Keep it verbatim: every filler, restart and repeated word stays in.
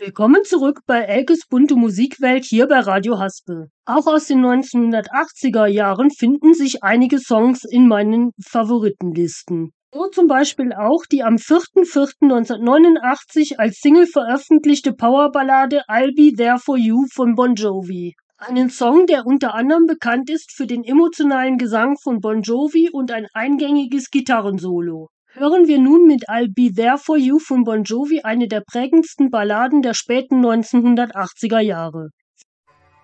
Willkommen zurück bei Elkes bunte Musikwelt hier bei Radio Haspel. Auch aus den neunzehnhundertachtziger Jahren finden sich einige Songs in meinen Favoritenlisten. So zum Beispiel auch die am vierten vierten neunzehnhundertneunundachtzig als Single veröffentlichte Powerballade I'll Be There For You von Bon Jovi. Einen Song, der unter anderem bekannt ist für den emotionalen Gesang von Bon Jovi und ein eingängiges Gitarrensolo. Hören wir nun mit I'll Be There For You von Bon Jovi eine der prägendsten Balladen der späten neunzehnhundertachtziger Jahre.